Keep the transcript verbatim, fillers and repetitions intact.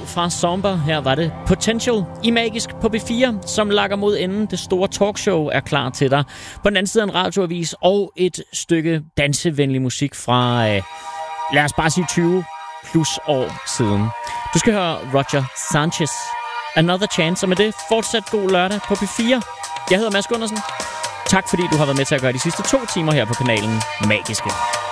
fra Somber. Her var det Potential i Magisk på B fire, som lakker mod enden. Det store talkshow er klar til dig. På den anden side en radioavis og et stykke dansevenlig musik fra, øh, lad os bare sige tyve plus år siden. Du skal høre Roger Sanchez, Another Chance, og med det fortsat god lørdag på B fire. Jeg hedder Mads Gundersen. Tak fordi du har været med til at gøre de sidste to timer her på kanalen Magiske.